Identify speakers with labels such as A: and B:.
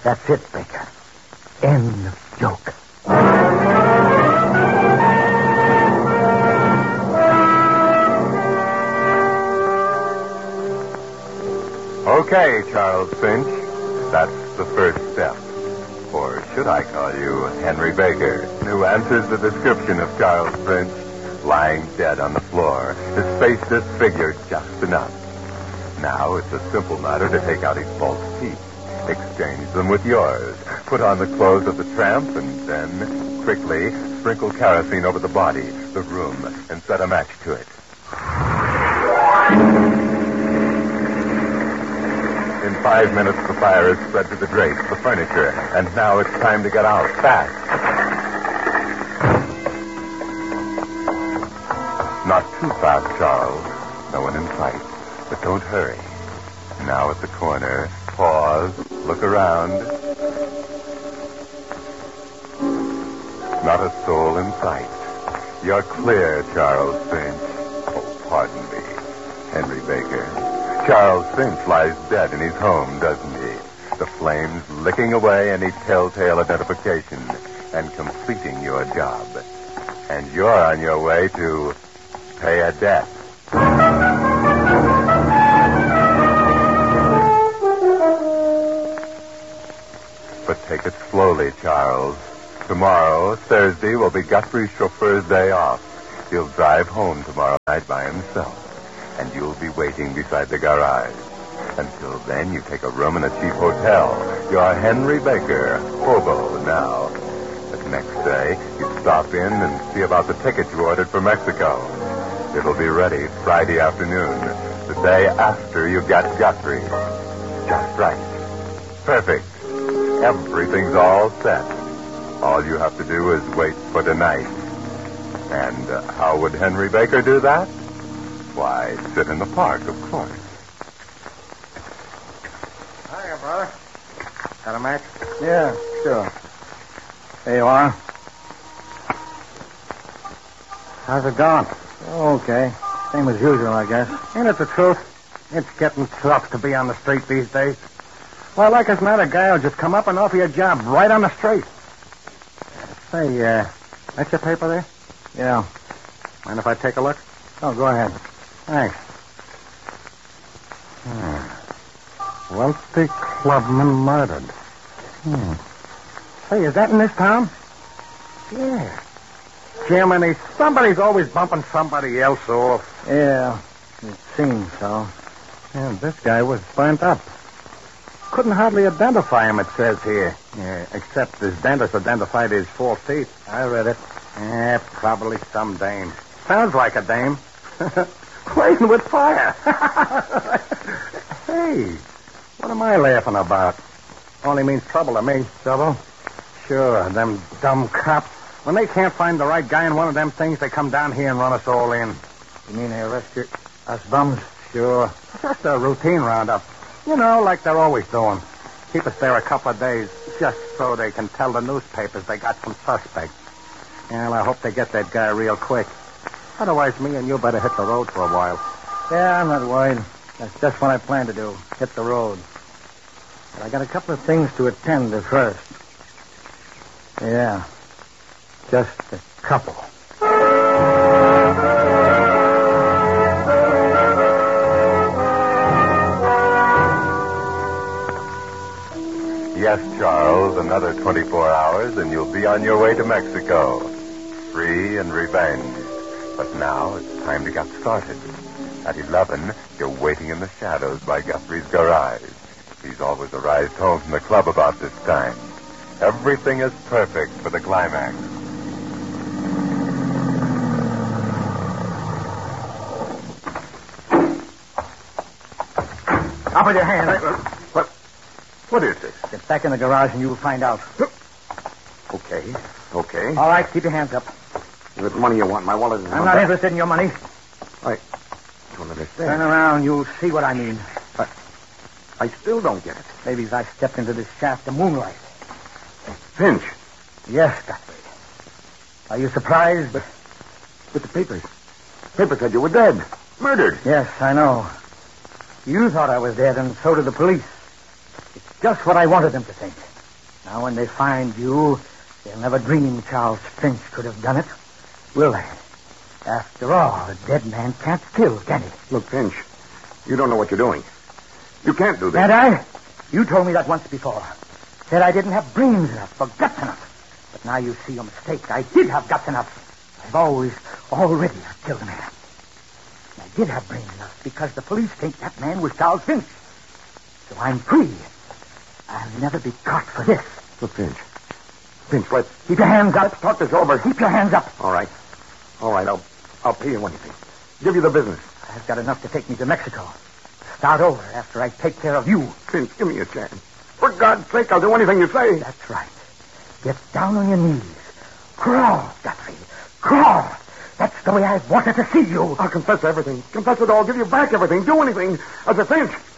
A: That's it, Baker. End of joke.
B: Okay, Charles Finch. That's the first step. Or should I call you Henry Baker, who answers the description of Charles Finch, lying dead on the floor, his face disfigured just enough. Now it's a simple matter to take out his false teeth, exchange them with yours, put on the clothes of the tramp, and then quickly sprinkle kerosene over the body, the room, and set a match to it. In 5 minutes, the fire is spread to the drapes, the furniture, and now it's time to get out, fast. Not too fast, Charles. No one in sight. But don't hurry. Now at the corner, pause, look around. Not a soul in sight. You're clear, Charles Finch. Oh, pardon me, Henry Baker. Charles Finch lies dead in his home, doesn't he? The flames licking away any telltale identification and completing your job. And you're on your way to pay a debt. But take it slowly, Charles. Tomorrow, Thursday, will be Guthrie's chauffeur's day off. He'll drive home tomorrow night by himself. And you'll be waiting beside the garage. Until then, you take a room in a cheap hotel. You're Henry Baker, hobo now. But next day, you stop in and see about the ticket you ordered for Mexico. It'll be ready Friday afternoon, the day after you get Guthrie. Just right. Perfect. Everything's all set. All you have to do is wait for tonight. And how would Henry Baker do that? Why, sit in the park, of course.
A: Hiya, brother. Got a match? Yeah, sure. There you are. How's it going? Okay. Same as usual, I guess. Ain't it the truth? It's getting tough to be on the street these days. Why, like as not, a guy will just come up and offer you a job right on the street. Say, that's your paper there? Yeah. Mind if I take a look? Oh, go ahead. Thanks. Wealthy clubman murdered. Hey, is that in this town? Yeah. Jiminy, somebody's always bumping somebody else off. Yeah, it seems so. Yeah, this guy was burnt up. Couldn't hardly identify him, it says here. Yeah, except his dentist identified his false teeth. I read it. Yeah, probably some dame. Sounds like a dame. Playing with fire. Hey, what am I laughing about? Only means trouble to me. Trouble? Sure, them dumb cops. When they can't find the right guy in one of them things, they come down here and run us all in. You mean they arrest us bums? Sure. Just a routine roundup. You know, like they're always doing. Keep us there a couple of days, just so they can tell the newspapers they got some suspects. Well, I hope they get that guy real quick. Otherwise, me and you better hit the road for a while. Yeah, I'm not worried. That's just what I plan to do, hit the road. But I got a couple of things to attend to first. Yeah, just a couple.
B: Yes, Charles, another 24 hours and you'll be on your way to Mexico. Free and revenge. But now it's time to get started. At 11, you're waiting in the shadows by Guthrie's garage. He's always arrived home from the club about this time. Everything is perfect for the climax.
A: Up with your hand.
B: What is this?
A: Get back in the garage and you'll find out.
B: Okay.
A: All right, keep your hands up.
B: What money you want? My wallet is
A: I'm not interested in your money.
B: I don't understand.
A: Turn around, you'll see what I mean.
B: I still don't get it.
A: Maybe as I stepped into this shaft of moonlight.
B: Finch.
A: Yes, Guthrie. Are you surprised? But
B: With the papers. Papers said you were dead. Murdered.
A: yes, I know. You thought I was dead, and so did the police. It's just what I wanted them to think.
C: Now, when they find you, they'll never dream Charles Finch could have done it, will they? After all, a dead man can't kill, can he?
A: Look, Finch, you don't know what you're doing. You can't do this.
C: Can't I? You told me that once before. Said I didn't have brains enough or guts enough. But now you see your mistake. I did have guts enough. I've already killed a man. I did have brains enough because the police think that man was Charles Finch. So I'm free. I'll never be caught for this.
A: Look, Finch. Finch, let's...
C: Keep your hands up.
A: Let's talk this over.
C: Keep your hands up.
A: All right. I'll pay you anything. Give you the business.
C: I've got enough to take me to Mexico. Start over after I take care of you.
A: Finch, give me a chance. For God's sake, I'll do anything you say.
C: That's right. Get down on your knees. Crawl, Guthrie. Crawl. That's the way I've wanted to see you.
A: I'll confess everything. Confess it all. Give you back everything. Do anything. As a Finch.